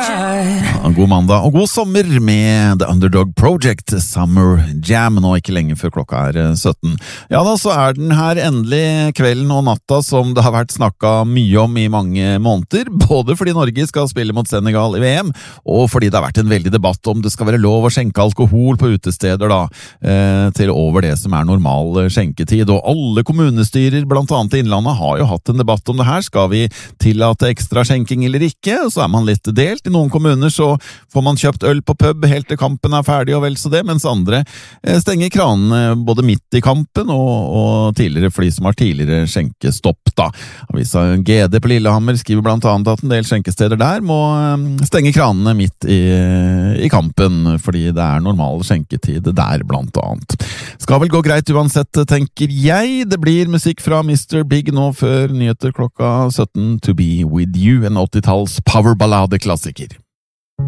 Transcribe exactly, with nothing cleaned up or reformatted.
God mandag og god sommer med The Underdog Project Summer Jam, nå ikke lenge før klokka er sytten. Ja da, så er den her endelig kvelden og natta som det har vært snakket mye om i mange måneder, både fordi Norge skal spille mot Senegal i V M, og fordi det har vært en veldig debatt om det skal være lov å skjenke alkohol på utesteder da, eh, til over det som er normal skjenketid. Og alle kommunestyrer, blant annet i Innlandet, har jo hatt en debatt om det her. Skal vi tillate ekstra skjenking eller ikke? Og så er man litt delt. I noen kommuner så får man kjøpt øl på pub helt til kampen er ferdig og vel så det, mens andre stenger kranene både midt i kampen og, og tidligere for de som har tidligere skjenkestopp da. Avisa G D på Lillehammer skriver blant annet at en del skjenkesteder der må stenge kranene midt i, i kampen, fordi det er normal skjenketid der blant annet. Skal vel gå greit uansett, tenker jeg. Det blir musikk fra mister Big nå før nyheter klokka sytten, To Be With You, en åttitalls powerballade-klassiker.